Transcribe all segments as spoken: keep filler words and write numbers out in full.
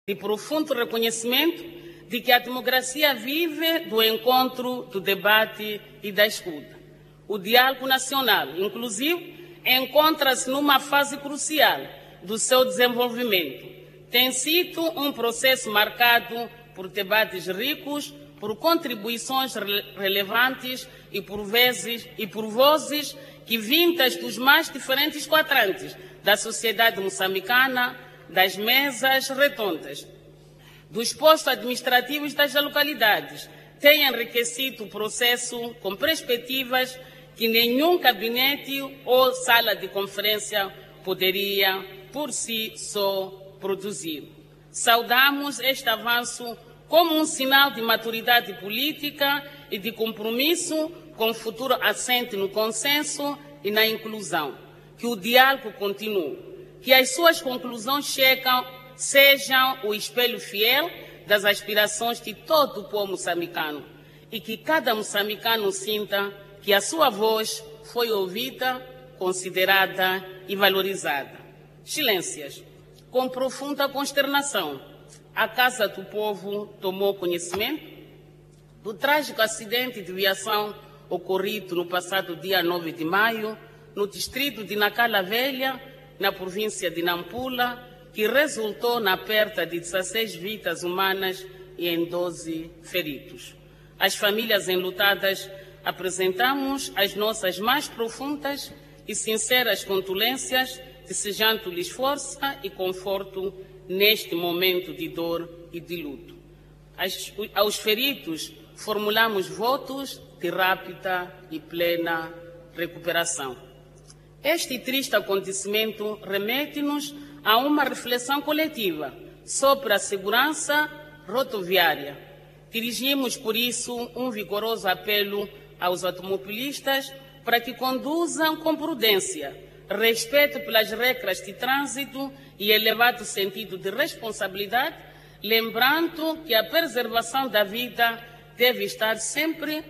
de profundo reconhecimento de que a democracia vive do encontro, do debate e da escuta. O diálogo nacional, inclusive, encontra-se numa fase crucial do seu desenvolvimento. Tem sido um processo marcado por debates ricos, por contribuições relevantes e por vezes e por vozes que vindas dos mais diferentes quadrantes da sociedade moçambicana, das mesas redondas, dos postos administrativos das localidades, tem enriquecido o processo com perspectivas que nenhum gabinete ou sala de conferência poderia, por si só, produzir. Saudamos este avanço como um sinal de maturidade política e de compromisso com o futuro assente no consenso e na inclusão. Que o diálogo continue, que as suas conclusões chegam, sejam o espelho fiel das aspirações de todo o povo moçambicano e que cada moçambicano sinta que a sua voz foi ouvida, considerada e valorizada. Excelências, com profunda consternação, a Casa do Povo tomou conhecimento do trágico acidente de viação ocorrido no passado dia nove de maio, no distrito de Nacala Velha, na província de Nampula, que resultou na perda de dezesseis vidas humanas e em doze feridos. As famílias enlutadas apresentamos as nossas mais profundas e sinceras condolências, desejando-lhes força e conforto neste momento de dor e de luto. As, aos feridos, formulamos votos de rápida e plena recuperação. Este triste acontecimento remete-nos a uma reflexão coletiva sobre a segurança rodoviária. Dirigimos, por isso, um vigoroso apelo aos automobilistas para que conduzam com prudência, respeito pelas regras de trânsito e elevado sentido de responsabilidade, lembrando que a preservação da vida deve estar sempre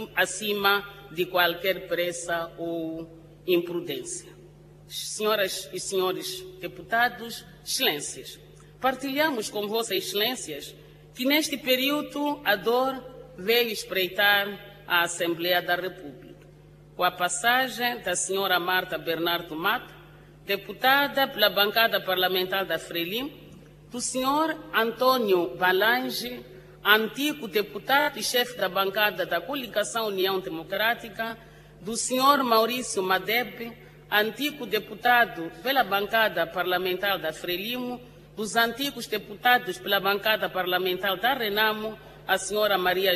acima de qualquer pressa ou imprudência. Senhoras e senhores deputados, excelências, partilhamos com vossas excelências que neste período a dor veio espreitar a Assembleia da República, com a passagem da senhora Marta Bernardo Mato, deputada pela bancada parlamentar da Frelimo, do senhor Antônio Balange, antigo deputado e chefe da bancada da Coligação União Democrática, do senhor Maurício Madebe, antigo deputado pela bancada parlamentar da Frelimo, dos antigos deputados pela bancada parlamentar da Renamo, a senhora Maria,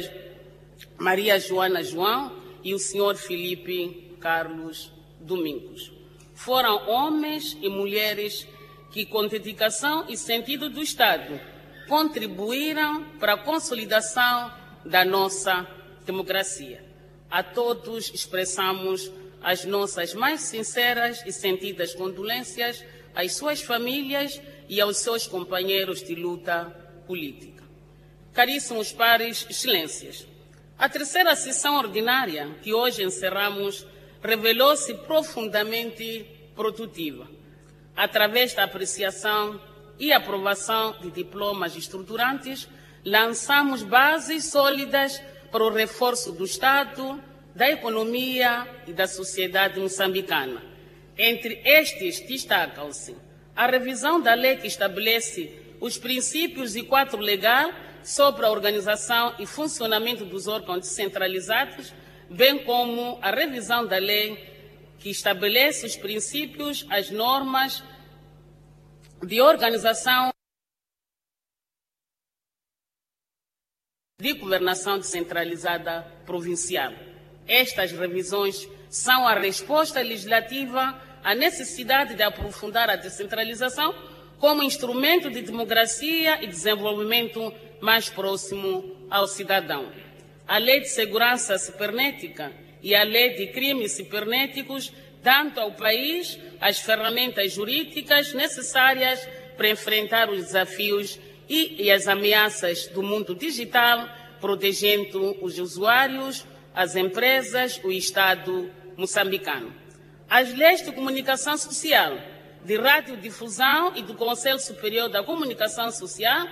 Maria Joana João e o senhor Felipe Carlos Domingos. Foram homens e mulheres que, com dedicação e sentido do Estado, contribuíram para a consolidação da nossa democracia. A todos expressamos as nossas mais sinceras e sentidas condolências às suas famílias e aos seus companheiros de luta política. Caríssimos pares, excelências, a terceira sessão ordinária que hoje encerramos revelou-se profundamente produtiva, através da apreciação e aprovação de diplomas estruturantes, lançamos bases sólidas para o reforço do Estado, da economia e da sociedade moçambicana. Entre estes destacam-se a revisão da lei que estabelece os princípios e quadro legal sobre a organização e funcionamento dos órgãos descentralizados, bem como a revisão da lei que estabelece os princípios, as normas de organização de governação descentralizada provincial. Estas revisões são a resposta legislativa à necessidade de aprofundar a descentralização como instrumento de democracia e desenvolvimento mais próximo ao cidadão. A Lei de Segurança Cibernética e a Lei de Crimes Cibernéticos dão ao país as ferramentas jurídicas necessárias para enfrentar os desafios e, e as ameaças do mundo digital, protegendo os usuários, as empresas, o Estado moçambicano. As leis de comunicação social de Radiodifusão e do Conselho Superior da Comunicação Social